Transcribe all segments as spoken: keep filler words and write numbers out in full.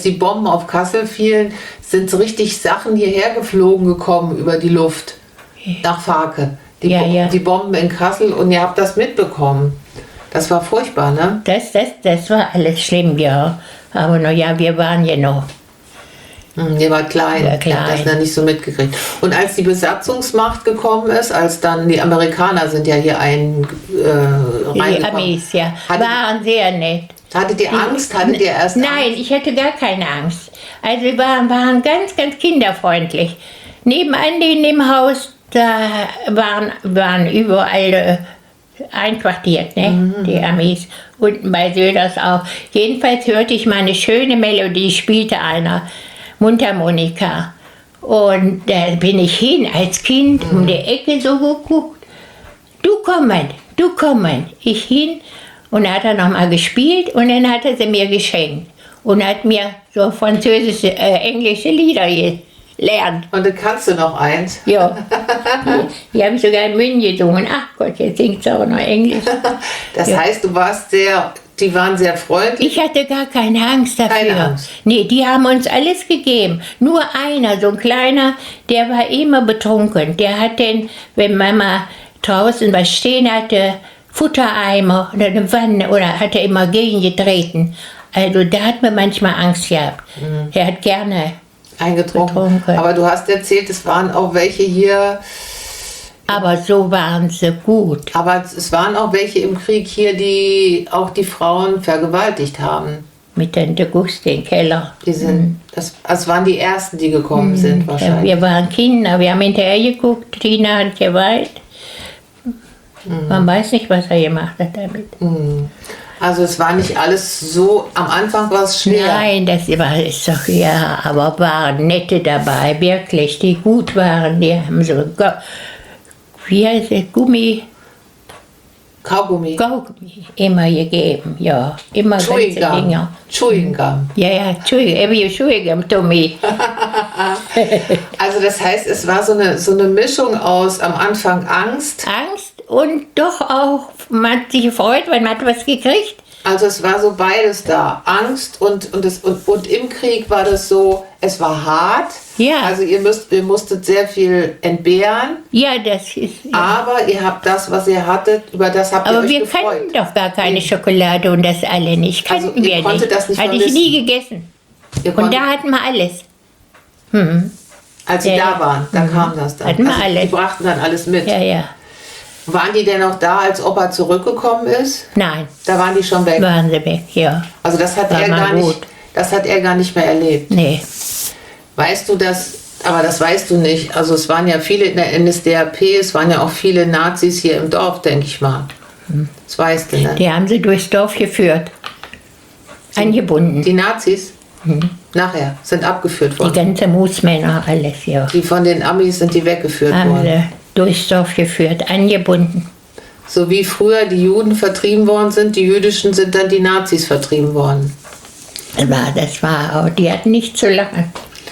die Bomben auf Kassel fielen, sind so richtig Sachen hierher geflogen gekommen über die Luft nach Farke. Die, ja, ja. die Bomben in Kassel und ihr habt das mitbekommen. Das war furchtbar, ne? Das, das, das war alles schlimm, ja. Aber na ja, wir waren ja noch. Hm, ihr wart klein, Ja, ich hab das klein. dann nicht so mitgekriegt. Und als die Besatzungsmacht gekommen ist, als dann die Amerikaner sind ja hier ein äh, Die reingekommen. Amis, ja. Hattet, Waren sehr nett. hattet ihr Angst? Hattet ihr erst Nein, Angst? ich hatte gar keine Angst. Also wir waren, waren ganz, ganz kinderfreundlich. Nebenan in dem Haus, da waren, waren überall äh, einquartiert, ne? Mhm. Die Amis. Unten bei Söders auch. Jedenfalls hörte ich mal eine schöne Melodie, spielte einer. Mundharmonika. Und da bin ich hin als Kind Mhm. um die Ecke so geguckt. Du kommen, du kommen. Ich hin und dann hat er nochmal gespielt und dann hat er sie mir geschenkt. Und hat mir so französische, äh, englische Lieder gelernt. Und dann kannst du noch eins. Ja, die, die habe ich sogar in München gesungen. Ach Gott, jetzt singt sie auch noch Englisch. Das Ja. heißt, du warst sehr, die waren sehr freundlich. Ich hatte gar keine Angst dafür. Keine Angst. Nee, die haben uns alles gegeben. Nur einer, so ein kleiner, der war immer betrunken. Der hat denn, wenn Mama draußen was stehen hatte, Futtereimer oder eine Wanne, oder hat er immer gegengetreten. Also da hat man manchmal Angst gehabt. Mhm. Er hat gerne, eingetrunken. Betrunken. Aber du hast erzählt, es waren auch welche hier, aber so waren sie gut. aber es waren auch welche im Krieg hier, die auch die Frauen vergewaltigt haben. Mit Tante Gust den Keller. Die sind, das, das waren die ersten, die gekommen sind Ja, wahrscheinlich. wir waren Kinder, wir haben hinterher geguckt, Tina hat geweint. Man weiß nicht, was er gemacht hat damit. Also es war nicht alles so, am Anfang war es schwer. Nein, das war es doch, ja, aber waren nette dabei, wirklich, die gut waren. Die haben so, Go- wie heißt es, Gummi, Kaugummi, Kaugummi immer gegeben, ja, immer ganze Chewing Gum, Dinger. Chewing Gum. Ja, ja, Entschuldigung, every Entschuldigung, Tommy. Also das heißt, es war so eine, so eine Mischung aus am Anfang Angst. Angst und doch auch, man hat sich gefreut, weil man hat was gekriegt. Also es war so beides da. Angst und, und, das, und, und im Krieg war das so, es war hart. Ja. Also ihr, müsst, ihr musstet sehr viel entbehren. Ja, das ist. Ja. Aber ihr habt das, was ihr hattet, über das habt ihr Aber euch wir gefreut. kannten doch gar keine Schokolade und das alle nicht. Also Kannten ihr wir konntet nicht. das nicht Hatte ich vermissen. nie gegessen. Ihr Und konntet, da hatten wir alles. Hm. als sie ja, da ja. waren, da kam das dann. Hatten wir Also die alles. brachten dann alles mit. Ja, ja. Waren die denn noch da, als Opa zurückgekommen ist? Nein, Da waren die schon weg. waren sie weg, ja. Also das hat War er mal gar nicht, gut. das hat er gar nicht mehr erlebt. Nee. Weißt du das? Aber das weißt du nicht. Also es waren ja viele in der N S D A P, es waren ja auch viele Nazis hier im Dorf, denke ich mal. Das weißt du, ne? Die haben sie durchs Dorf geführt. Angebunden. Die Nazis nachher sind abgeführt Die worden. ganzen Moosmänner, alles, ja. Die von den Amis sind die weggeführt Haben worden. sie durchs Dorf geführt, angebunden. So wie früher die Juden vertrieben worden sind, die Jüdischen sind dann die Nazis vertrieben worden. Das war, das war auch, die hatten nicht zu lachen.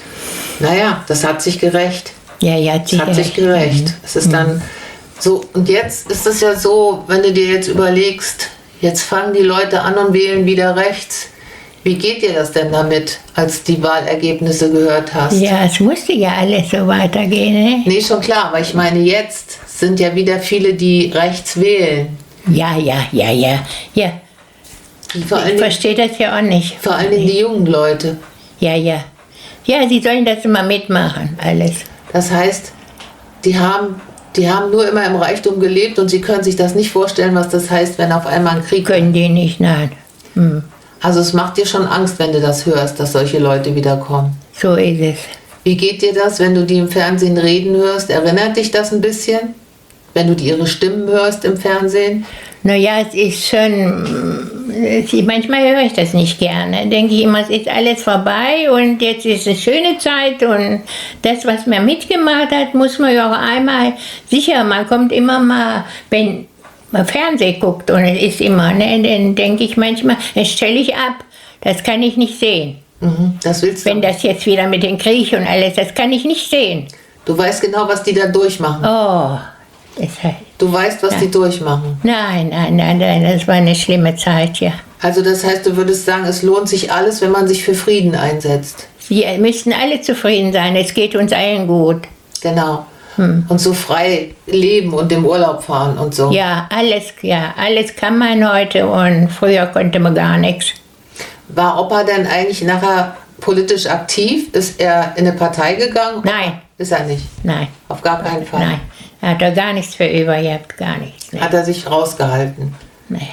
Naja, das hat sich gerecht. Ja, ja, Es hat sich gerecht. Es ist dann so, und jetzt ist es ja so, wenn du dir jetzt überlegst, jetzt fangen die Leute an und wählen wieder rechts. Wie geht dir das denn damit, als die Wahlergebnisse gehört hast? Ja, es musste ja alles so weitergehen, ne? Nee, schon klar, aber ich meine, jetzt sind ja wieder viele, die rechts wählen. Ja, ja, ja, ja, ja. Vor allen Ich Dingen, verstehe das ja auch nicht. vor allen Dingen die jungen Leute. Ja, ja. Ja, sie sollen das immer mitmachen, alles. Das heißt, die haben, die haben nur immer im Reichtum gelebt und sie können sich das nicht vorstellen, was das heißt, wenn auf einmal ein Krieg... Können die nicht, nein. Hm. Also es macht dir schon Angst, wenn du das hörst, dass solche Leute wiederkommen. So ist es. Wie geht dir das, wenn du die im Fernsehen reden hörst? Erinnert dich das ein bisschen? Wenn du die ihre Stimmen hörst im Fernsehen? Naja, es ist schon, es- manchmal höre ich das nicht gerne. Denke ich immer, es ist alles vorbei und jetzt ist eine schöne Zeit und das, was man mitgemacht hat, muss man ja auch einmal, sicher, man kommt immer mal, wenn man Fernsehen guckt und es ist immer, ne, dann denke ich manchmal, das stelle ich ab, das kann ich nicht sehen. Mhm, das willst du. Wenn das jetzt wieder mit dem Krieg und alles, das kann ich nicht sehen. Du weißt genau, was die da durchmachen. Oh, das heißt, Du weißt, was die durchmachen. nein, nein, nein, nein, das war eine schlimme Zeit, ja. Also das heißt, du würdest sagen, es lohnt sich alles, wenn man sich für Frieden einsetzt. Wir müssten alle zufrieden sein, es geht uns allen gut. Genau. Hm. Und so frei leben und im Urlaub fahren und so. Ja, alles, ja, alles kann man heute und früher konnte man gar nichts. War Opa denn eigentlich nachher politisch aktiv? Ist er in eine Partei gegangen? Nein. Ist er nicht? Nein. Auf gar keinen Fall? Nein. Er hat da gar nichts für über gehabt, gar nichts. Nee. Hat er sich rausgehalten? Nee.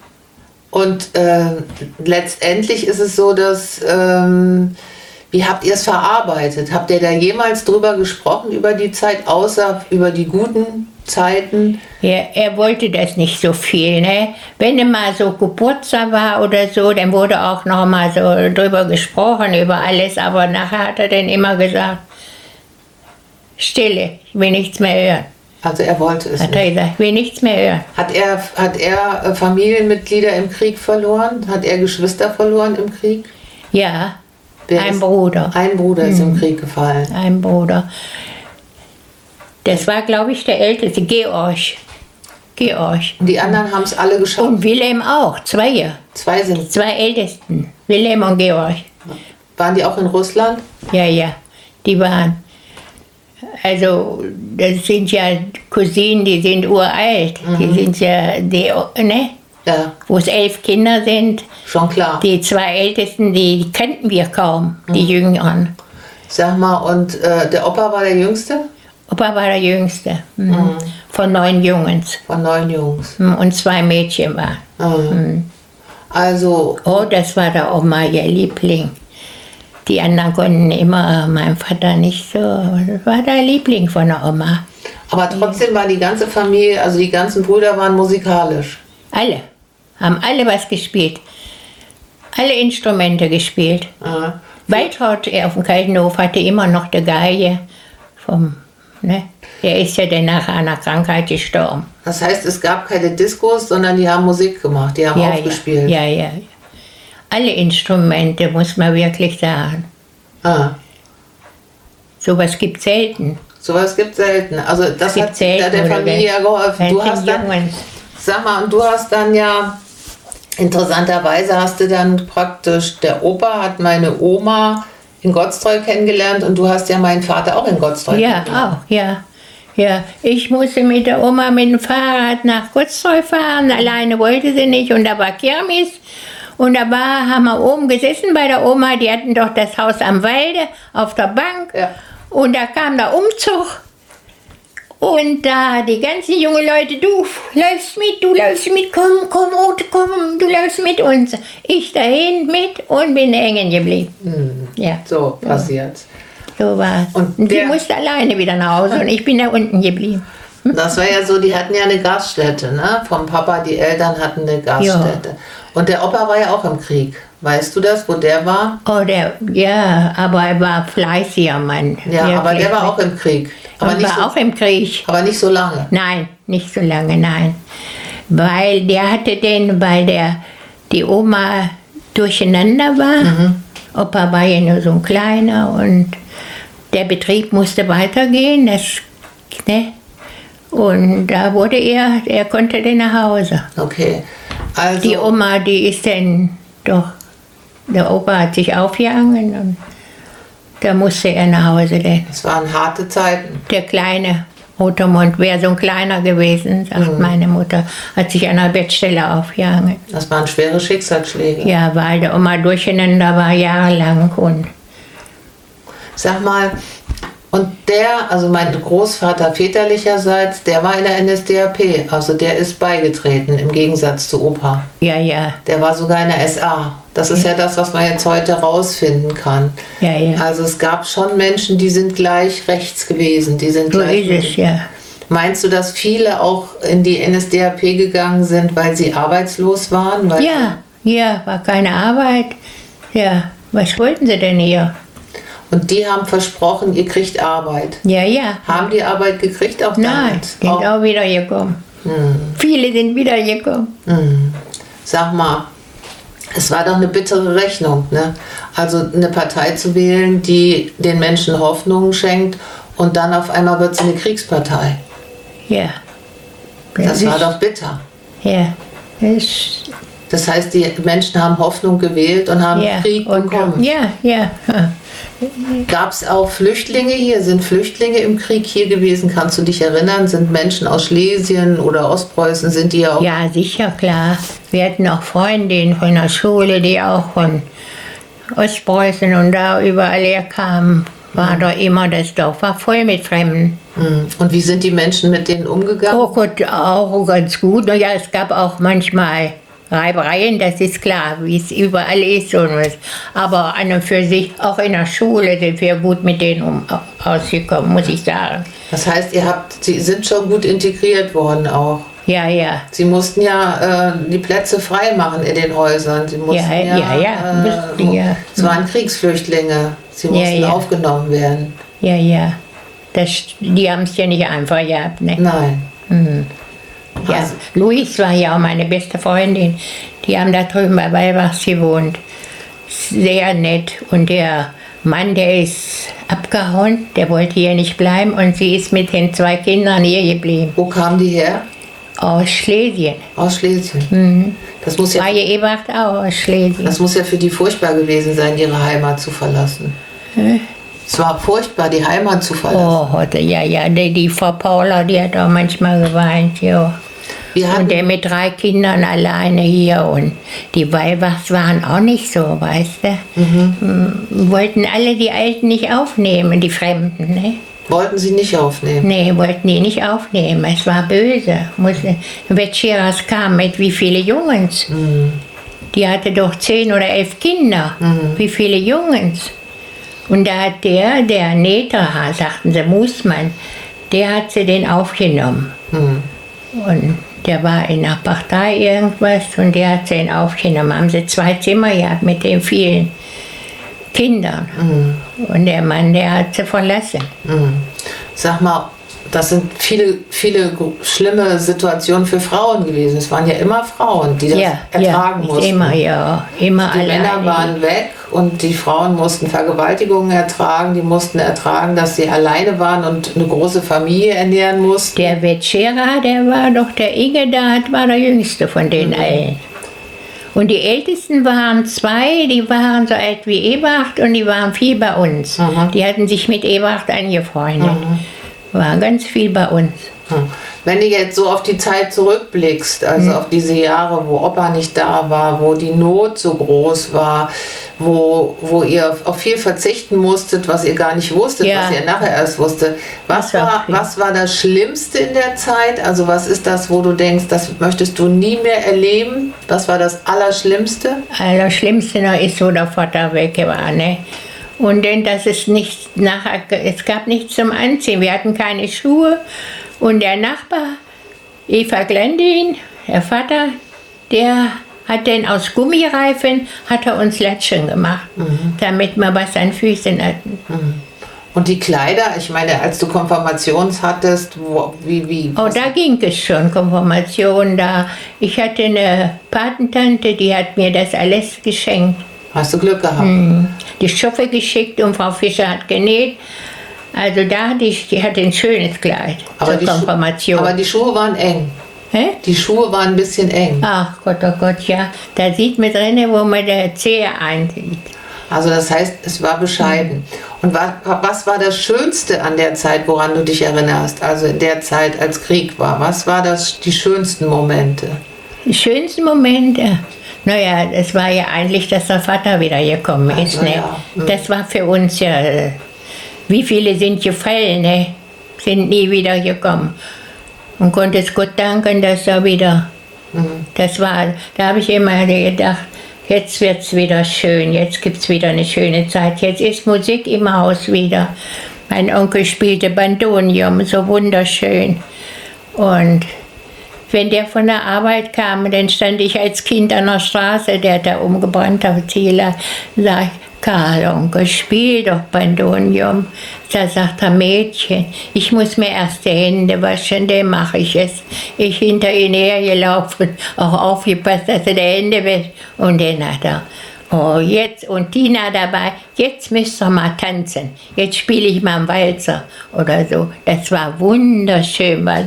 Und äh, letztendlich ist es so, dass... Ähm, wie habt ihr es verarbeitet? Habt ihr da jemals drüber gesprochen, über die Zeit, außer über die guten Zeiten? Ja, er wollte das nicht so viel. Ne? Wenn er mal so Geburtstag war oder so, dann wurde auch noch mal so drüber gesprochen, über alles. Aber nachher hat er dann immer gesagt, Stille, ich will nichts mehr hören. Also er wollte es hat nicht. Er gesagt, ich will nichts mehr hören. Hat er, hat er Familienmitglieder im Krieg verloren? Hat er Geschwister verloren im Krieg? Ja. Wer ein ist, Bruder. Ein Bruder ist im Krieg gefallen. Ein Bruder. Das war, glaube ich, der Älteste, Georg. Georg. Und die anderen haben es alle geschafft? Und Wilhelm auch, zwei. Zwei sind Zwei Ältesten, Wilhelm und Georg. Waren die auch in Russland? Ja, ja, die waren. Also, das sind ja Cousinen, die sind uralt. Mhm. Die sind ja, die, ne? Ja. Wo es elf Kinder sind. Schon klar. Die zwei Ältesten, die, die kannten wir kaum, die mhm. Jüngeren. Sag mal, und äh, der Opa war der Jüngste? Opa war der Jüngste. Mhm. Mhm. Von neun Jungs. Von neun Jungs. Und zwei Mädchen waren. Mhm. Mhm. Also... Oh, das war der Oma, ihr Liebling. Die anderen konnten immer, mein Vater nicht so. Das war der Liebling von der Oma. Aber trotzdem war die ganze Familie, also die ganzen Brüder waren musikalisch. Alle. Haben alle was gespielt. Alle Instrumente gespielt. Mhm. Waltraud auf dem Kaltenhof hatte immer noch die Geige. Vom, ne? Der ist ja dann nach einer Krankheit gestorben. Das heißt, es gab keine Diskos, sondern die haben Musik gemacht, die haben ja, aufgespielt. Ja, ja, ja. Alle Instrumente, muss man wirklich sagen. Ah. Sowas gibt es selten. Sowas gibt es selten. Also das hat selten, der Familie ja geholfen. Du hast dann, sag mal, und du hast dann ja, interessanterweise hast du dann praktisch, der Opa hat meine Oma in Gottstreu kennengelernt und du hast ja meinen Vater auch in Gottstreu ja, kennengelernt. Ja, auch, ja. Ja, ich musste mit der Oma mit dem Fahrrad nach Gottstreu fahren, alleine wollte sie nicht und da war Kirmes. Und da war, haben wir oben gesessen bei der Oma, die hatten doch das Haus am Walde auf der Bank. Ja. Und da kam der Umzug. Und da die ganzen jungen Leute, du läufst mit, du läufst mit, komm, komm, Ute, komm, du läufst mit uns. Ich dahin mit und bin hängen geblieben. Hm. Ja. So passiert. So war es. Und und die der, musste alleine wieder nach Hause und ich bin da unten geblieben. Das war ja so, die hatten ja eine Gaststätte, ne? Vom Papa, die Eltern hatten eine Gaststätte. Ja. Und der Opa war ja auch im Krieg. Weißt du das, wo der war? Oh, der, ja, aber er war fleißiger Mann. Ja, wirklich. Aber der war auch im Krieg. Aber nicht war so, auch im Krieg. Aber nicht so lange. Nein, nicht so lange, nein. Weil der hatte den, weil der, die Oma durcheinander war. Mhm. Opa war ja nur so ein kleiner und der Betrieb musste weitergehen. Das, ne? Und da wurde er, er konnte dann nach Hause. Okay. Also, die Oma, die ist dann doch, der Opa hat sich aufgehangen und da musste er nach Hause denn. Es waren harte Zeiten. Der kleine Rotermund wäre so ein kleiner gewesen, sagt mhm. meine Mutter, hat sich an der Bettstelle aufgehangen. Das waren schwere Schicksalsschläge. Ja, weil der Oma durcheinander war jahrelang und... Sag mal, und der, also mein Großvater väterlicherseits, der war in der N S D A P, also der ist beigetreten, im Gegensatz zu Opa. Ja, ja. Der war sogar in der S A. Das ist ja, ja das, was man jetzt heute rausfinden kann. Ja, ja. Also es gab schon Menschen, die sind gleich rechts gewesen. Die sind so gleich ist es, ja. Meinst du, dass viele auch in die N S D A P gegangen sind, weil sie arbeitslos waren? Weil ja, ja, war keine Arbeit. Ja, was wollten sie denn hier? Und die haben versprochen, ihr kriegt Arbeit. Ja, ja. Haben die Arbeit gekriegt auch Nein, damals? sind auch, auch wieder gekommen. Hm. Viele sind wieder gekommen. Hm. Sag mal, es war doch eine bittere Rechnung, ne? Also eine Partei zu wählen, die den Menschen Hoffnungen schenkt und dann auf einmal wird es eine Kriegspartei. Ja. Das, das war doch bitter. Ja. Das, Das heißt, die Menschen haben Hoffnung gewählt und haben Ja, Krieg und, bekommen. ja, ja. Gab es auch Flüchtlinge hier? Sind Flüchtlinge im Krieg hier gewesen? Kannst du dich erinnern? Sind Menschen aus Schlesien oder Ostpreußen, sind die ja auch? Ja, sicher, klar. Wir hatten auch Freundinnen von der Schule, die auch von Ostpreußen und da überall herkamen. War da immer, das Dorf war voll mit Fremden. Und wie sind die Menschen mit denen umgegangen? Oh Gott, auch ganz gut. Ja, es gab auch manchmal Reibereien, das ist klar, wie es überall ist. Und was. Aber an und für sich, auch in der Schule sind wir gut mit denen um, ausgekommen, muss ich sagen. Das heißt, ihr habt, sie sind schon gut integriert worden auch. Ja, ja. Sie mussten ja äh, die Plätze frei machen in den Häusern. Sie mussten Ja, ja, ja, ja. Äh, Ja. Es waren Kriegsflüchtlinge. Sie mussten Ja, ja. aufgenommen werden. Ja, ja. Das, die haben es ja nicht einfach gehabt, ne? Nein. Ja, Also- Luis war ja auch meine beste Freundin. Die haben da drüben bei Weilbachs gewohnt. Sehr nett. Und der Mann, der ist abgehauen, der wollte hier nicht bleiben und sie ist mit den zwei Kindern hier geblieben. Wo kamen die her? Aus Schlesien. Aus Schlesien. Das muss ja, Maje Ebert auch aus Schlesien. das muss ja für die furchtbar gewesen sein, ihre Heimat zu verlassen. Es war furchtbar, die Heimat zu verlassen. Oh, heute, ja, ja. Die, die Frau Paula, die hat auch manchmal geweint, ja. Wir hatten, Und der mit drei Kindern alleine hier und die Weilbachs waren auch nicht so, weißt du. Mhm. Wollten alle die Alten nicht aufnehmen, die Fremden, ne? wollten sie nicht aufnehmen. Nee, wollten die nicht aufnehmen. Es war böse. Musste, Vetscheras kam mit wie viele Jungens? Die hatte doch zehn oder elf Kinder. Wie viele Jungens? Und da hat der, der Neter, sagten sie, Musmann, der hat sie den aufgenommen. Und der war in der Partei irgendwas und der hat sie ihn aufgenommen. Haben sie zwei Zimmer gehabt mit den vielen Kindern. Und der Mann, der hat sie verlassen. Sag mal, das sind viele, viele schlimme Situationen für Frauen gewesen. Es waren ja immer Frauen, die das Ja, ertragen ja, mussten. immer, ja, immer Die alleine. Männer waren weg und die Frauen mussten Vergewaltigungen ertragen. Die mussten ertragen, dass sie alleine waren und eine große Familie ernähren mussten. Der Vetschera, der war doch der Igedard, war der jüngste von den allen. Und die Ältesten waren zwei, die waren so alt wie Eberhard und die waren viel bei uns. Die hatten sich mit Eberhard angefreundet. War ganz viel bei uns. Hm. Wenn du jetzt so auf die Zeit zurückblickst, also auf diese Jahre, wo Opa nicht da war, wo die Not so groß war, wo, wo ihr auf viel verzichten musstet, was ihr gar nicht wusstet, Ja. was ihr nachher erst wusstet. Was Das war war, viel. was war das Schlimmste in der Zeit? Also was ist das, wo du denkst, das möchtest du nie mehr erleben? Was war das Allerschlimmste? Allerschlimmste noch ist, wo der Vater weg war, ne? Und dann, dass es nicht nachher, es gab nichts zum Anziehen. Wir hatten keine Schuhe. Und der Nachbar, Eva Glendin, der Vater, der hat dann aus Gummireifen, hat er uns Latschen gemacht, damit wir was an Füßen hatten. Und die Kleider, ich meine, als du Konfirmations hattest, wo, wie, wie? Oh, da ging es schon, Konfirmation da. Ich hatte eine Patentante, die hat mir das alles geschenkt. Hast du Glück gehabt? Die Stoffe geschickt und Frau Fischer hat genäht. Also da hatte ich, die hatte ein schönes Kleid zur die Schu- Konfirmation. aber die Schuhe waren eng. Hä? Die Schuhe waren ein bisschen eng. Ach Gott, oh Gott, ja. Da sieht man drin, wo man der Zehe einsieht. Also das heißt, es war bescheiden. Und wa- was war das Schönste an der Zeit, woran du dich erinnerst? Also in der Zeit, als Krieg war. Was war das, die schönsten Momente? Die schönsten Momente, naja, es war ja eigentlich, dass der Vater wieder gekommen ist. Also, Ne? ja. Mhm. Das war für uns ja, äh, wie viele sind gefallen, ne? Sind nie wieder gekommen. Und konnte es Gott danken, dass er wieder, das war, da habe ich immer gedacht, jetzt wird es wieder schön, jetzt gibt es wieder eine schöne Zeit, jetzt ist Musik im Haus wieder. Mein Onkel spielte Bandonium, so wunderschön. Und wenn der von der Arbeit kam, dann stand ich als Kind an der Straße, der hat da umgebrannt auf Zieler, sag ich, Karl, Onkel, spiel doch Bandonium. Da sagt er, Mädchen, ich muss mir erst die Hände waschen, dann mache ich es. Ich hinter ihn hergelaufen, auch aufgepasst, dass er die Hände wäscht. Und dann hat er, oh, jetzt, und Tina dabei, jetzt müsst ihr mal tanzen. Jetzt spiele ich mal einen Walzer oder so. Das war wunderschön, war das.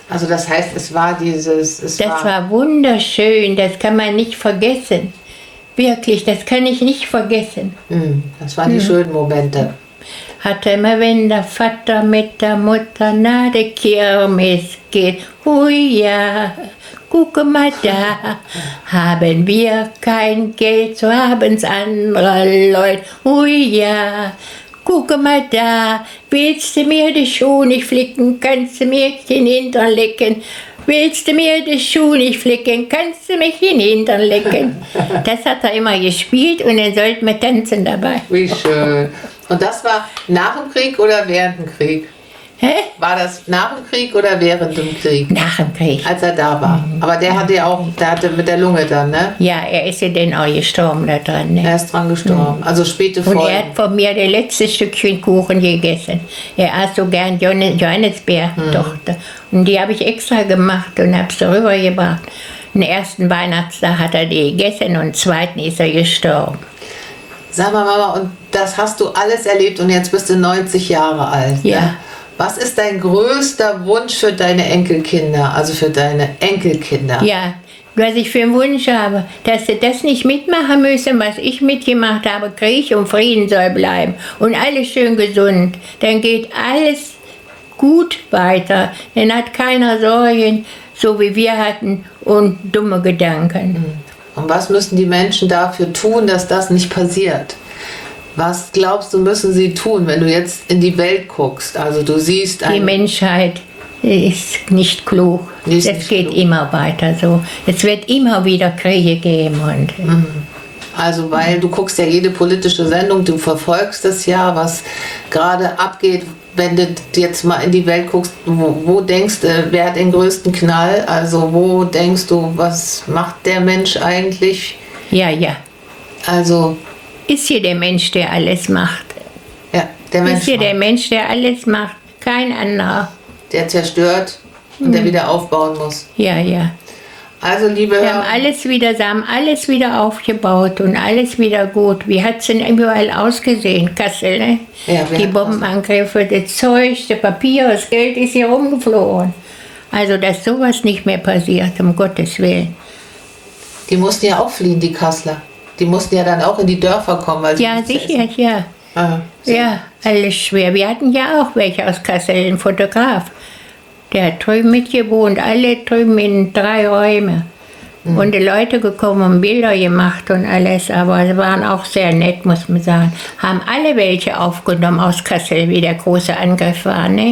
Also das heißt, es war dieses... Es Das war, war wunderschön, das kann man nicht vergessen. Wirklich, das kann ich nicht vergessen. Mh, das waren die schönen Momente. Hatte immer, wenn der Vater mit der Mutter nach der Kirmes geht, hui ja, gucke mal da, haben wir kein Geld, so haben's andere Leute, hui ja, gucke mal da, willst du mir die Schuhe nicht flicken, kannst du mir den Hintern lecken, willst du mir die Schuhe nicht flicken, kannst du mich den Hintern lecken. Das hat er immer gespielt und dann sollten wir tanzen dabei. Wie schön. Und das war nach dem Krieg oder während dem Krieg? Hä? War das nach dem Krieg oder während dem Krieg? Nach dem Krieg. Als er da war. Aber der hatte ja auch, der hatte mit der Lunge dann, ne? Ja, er ist ja dann auch gestorben da dran. Ne? Er ist dran gestorben. Also späte Und er Folgen. hat von mir das letzte Stückchen Kuchen gegessen. Er aß so gern Johannes- Johannisbeer-Tochter. Und die habe ich extra gemacht und habe sie rübergebracht. Den ersten Weihnachtstag hat er die gegessen und den zweiten ist er gestorben. Sag mal, Mama, und das hast du alles erlebt und jetzt bist du neunzig Jahre alt. Ja. Ne? Was ist dein größter Wunsch für deine Enkelkinder, also für deine Enkelkinder? Ja, was ich für einen Wunsch habe, dass sie das nicht mitmachen müssen, was ich mitgemacht habe. Krieg und Frieden soll bleiben und alles schön gesund. Dann geht alles gut weiter. Dann hat keiner Sorgen, so wie wir hatten, und dumme Gedanken. Und was müssen die Menschen dafür tun, dass das nicht passiert? Was glaubst du, müssen sie tun, wenn du jetzt in die Welt guckst? Also du siehst Die ein, Menschheit ist nicht klug. Die ist Es nicht geht klug. immer weiter so. Es wird immer wieder Kriege geben. Und also weil du guckst ja jede politische Sendung, du verfolgst das ja, was gerade abgeht. Wenn du jetzt mal in die Welt guckst, wo, wo denkst du, wer hat den größten Knall? Also wo denkst du, was macht der Mensch eigentlich? ja, ja. Also Ist hier der Mensch, der alles macht. ja, der Mensch, Ist hier der macht. Mensch, der alles macht. Kein anderer. der zerstört und der wieder aufbauen muss. Ja, ja. Also liebe Wir haben Hörer, alles wieder, sie haben alles wieder aufgebaut und alles wieder gut. Wie hat es denn überall ausgesehen? Kassel, ne? Ja, wir Die hatten Bombenangriffe, das Zeug, das Papier, das Geld ist hier rumgeflogen. Also, dass sowas nicht mehr passiert, um Gottes Willen. die mussten ja auch fliehen, die Kassler. Die mussten ja dann auch in die Dörfer kommen. Weil sie Ja, nichts zu sicher, essen- ja. Ah, Ja, alles schwer. Wir hatten ja auch welche aus Kassel, einen Fotograf. Der hat drüben mitgewohnt, alle drüben in drei Räume. Und die Leute gekommen und Bilder gemacht und alles, aber sie waren auch sehr nett, muss man sagen. Haben alle welche aufgenommen aus Kassel, wie der große Angriff war, ne?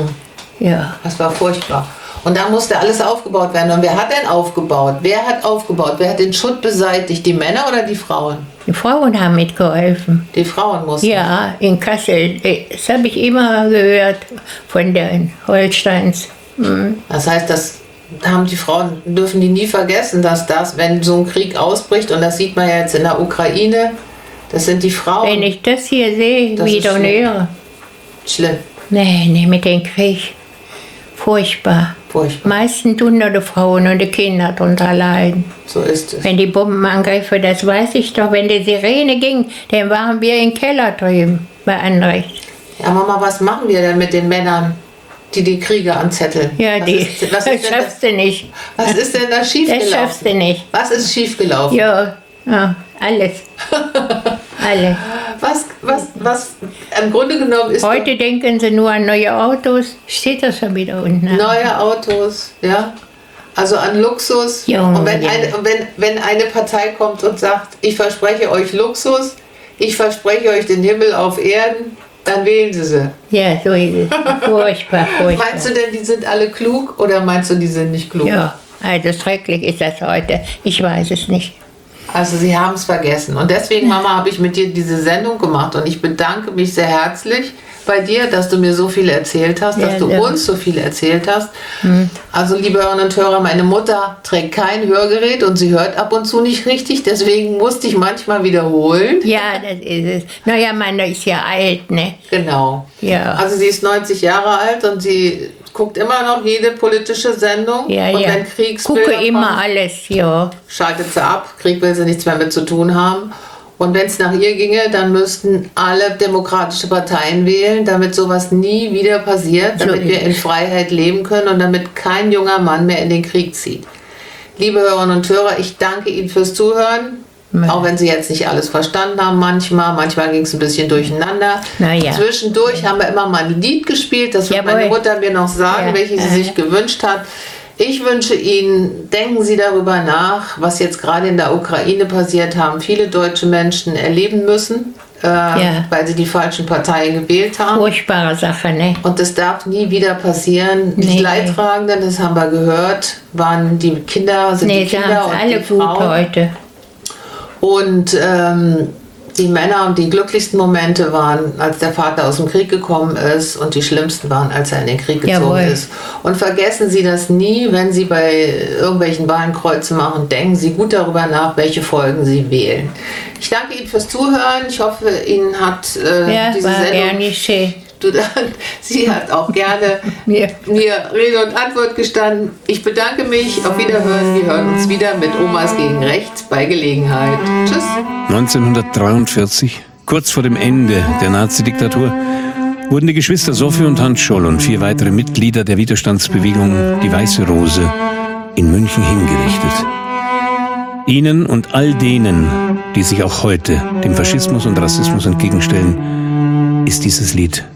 Ja. Das war furchtbar. Und da musste alles aufgebaut werden. Und wer hat denn aufgebaut? Wer hat aufgebaut? Wer hat den Schutt beseitigt? Die Männer oder die Frauen? Die Frauen haben mitgeholfen. Die Frauen mussten. Ja, in Kassel. Das habe ich immer gehört von den Holsteins. Hm. Das heißt, das haben die Frauen, dürfen die nie vergessen, dass das, wenn so ein Krieg ausbricht, und das sieht man ja jetzt in der Ukraine, das sind die Frauen. Wenn ich das hier sehe, Das wieder ist und schlimm. höre. Schlimm. Nee, nee, mit dem Krieg. Furchtbar. Furchtbar. Meistens tun nur die Frauen und die Kinder darunter leiden. So ist es. Wenn die Bombenangriffe, das weiß ich doch, wenn die Sirene ging, dann waren wir im Keller drüben bei Andrecht. Ja, Mama, was machen wir denn mit den Männern, die die Kriege anzetteln? Ja, was die, ist, was, das ist denn schaffst du nicht. das, was ist denn da Das schiefgelaufen? schaffst du nicht. Was ist schiefgelaufen? Ja, ja alles. Alles. Was, was, was im Grunde genommen ist Heute denken sie nur an neue Autos. Steht das schon wieder unten? Ne? neue Autos, ja, also an Luxus. Junge, und wenn ja. eine, und wenn, wenn eine Partei kommt und sagt, ich verspreche euch Luxus, ich verspreche euch den Himmel auf Erden, dann wählen sie sie. Ja, so ist es. Furchtbar, furchtbar. Meinst du denn, die sind alle klug oder meinst du, die sind nicht klug? Ja, also schrecklich ist das heute. Ich weiß es nicht. Also sie haben es vergessen. Und deswegen, Mama, habe ich mit dir diese Sendung gemacht. Und ich bedanke mich sehr herzlich bei dir, dass du mir so viel erzählt hast, dass Ja, du ja. uns so viel erzählt hast. Also liebe Hörerinnen und Hörer, meine Mutter trägt kein Hörgerät und sie hört ab und zu nicht richtig. Deswegen musste ich manchmal wiederholen. Ja, das ist es. Naja, meine ist ja alt, ne? Genau. Ja. Also sie ist neunzig Jahre alt und sie guckt immer noch jede politische Sendung. Ja, und ja. wenn Kriegsbilder Gucke immer kommen, alles, ja. schaltet sie ab. Krieg will sie nichts mehr mit zu tun haben. Und wenn es nach ihr ginge, dann müssten alle demokratische Parteien wählen, damit sowas nie wieder passiert, damit wir in Freiheit leben können und damit kein junger Mann mehr in den Krieg zieht. Liebe Hörerinnen und Hörer, ich danke Ihnen fürs Zuhören. Ja. Auch wenn Sie jetzt nicht alles verstanden haben manchmal. Manchmal ging es ein bisschen durcheinander. Ja. Zwischendurch haben wir immer mal ein Lied gespielt. Das wird Jawohl. meine Mutter mir noch sagen, ja. welches sie sich gewünscht hat. Ich wünsche Ihnen, denken Sie darüber nach, was jetzt gerade in der Ukraine passiert, haben viele deutsche Menschen erleben müssen, äh, ja. weil sie die falschen Parteien gewählt haben. Furchtbare Sache, ne? Und das darf nie wieder passieren. Nee, die Leidtragenden, das haben wir gehört, waren die Kinder, sind nee, die Kinder und alle die gut Frauen. heute. Und ähm, die Männer und die glücklichsten Momente waren, als der Vater aus dem Krieg gekommen ist, und die schlimmsten waren, als er in den Krieg gezogen Jawohl. ist. Und vergessen Sie das nie, wenn Sie bei irgendwelchen Wahlen Kreuze machen. Denken Sie gut darüber nach, welche Folgen Sie wählen. Ich danke Ihnen fürs Zuhören. Ich hoffe, Ihnen hat äh, ja, diese war Sendung... gern geschehen. Du, sie hat auch gerne mir. mir Rede und Antwort gestanden. Ich bedanke mich. Auf Wiederhören. Wir hören uns wieder mit Omas gegen Rechts bei Gelegenheit. Tschüss. neunzehnhundertdreiundvierzig, kurz vor dem Ende der Nazi-Diktatur, wurden die Geschwister Sophie und Hans Scholl und vier weitere Mitglieder der Widerstandsbewegung Die Weiße Rose in München hingerichtet. Ihnen und all denen, die sich auch heute dem Faschismus und Rassismus entgegenstellen, ist dieses Lied